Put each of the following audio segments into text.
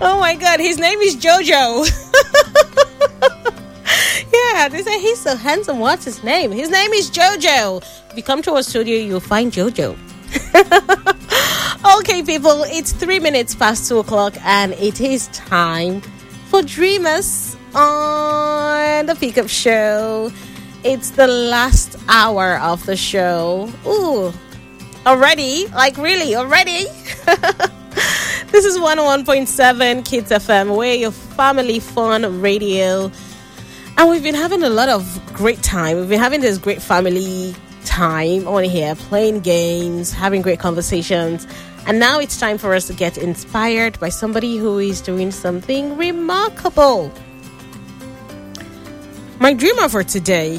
Oh my God, his name is Jojo. Yeah, they say he's so handsome. What's his name? His name is Jojo. If you come to our studio, you'll find Jojo. Okay, people, it's 3 minutes past 2 o'clock, and it is time for Dreamers on the Pickup Show. It's the last hour of the show. Ooh, already? Like, really? Already? This is 101.7 Kids FM. We're your family fun radio. And we've been having a lot of great time. We've been having this great family time on here, playing games, having great conversations. And now it's time for us to get inspired by somebody who is doing something remarkable. My dreamer for today.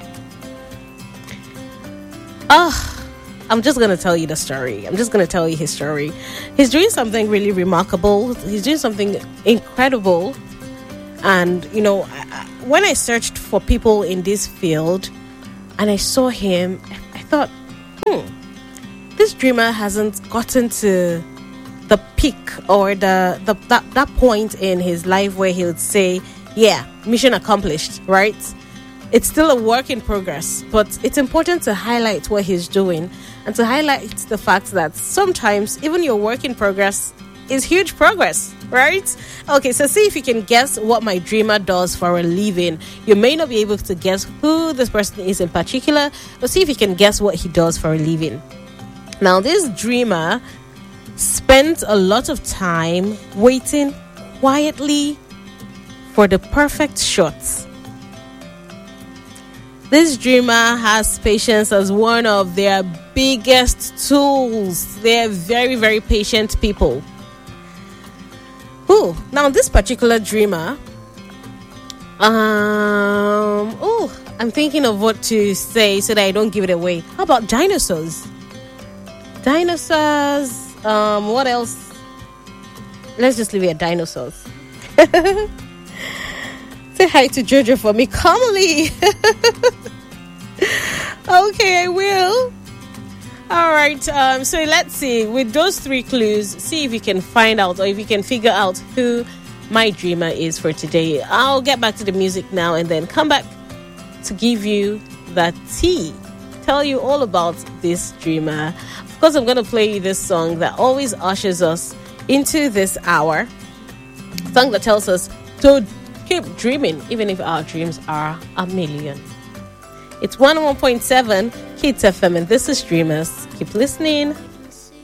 I'm just going to tell you the story. I'm just going to tell you his story. He's doing something really remarkable. He's doing something incredible. And, you know, when I searched for people in this field and I saw him, I thought, this dreamer hasn't gotten to the peak or that point in his life where he would say, yeah, mission accomplished, right? It's still a work in progress, but it's important to highlight what he's doing and to highlight the fact that sometimes even your work in progress is huge progress, right? Okay, so see if you can guess what my dreamer does for a living. You may not be able to guess who this person is in particular, but see if you can guess what he does for a living. Now, this dreamer spent a lot of time waiting quietly for the perfect shot. This dreamer has patience as one of their biggest tools. They're very, very patient people. Now this particular dreamer, I'm thinking of what to say so that I don't give it away. How about dinosaurs? Dinosaurs, what else? Let's just leave it at dinosaurs. Say hi to Jojo for me, calmly. Okay, I will. All right, so let's see. With those 3 clues, see if you can find out or if you can figure out who my dreamer is for today. I'll get back to the music now and then come back to give you the tea. Tell you all about this dreamer. Of course, I'm going to play you this song that always ushers us into this hour. A song that tells us to keep dreaming, even if our dreams are a million. It's 101.7 Kids FM, and this is Dreamers. Keep listening.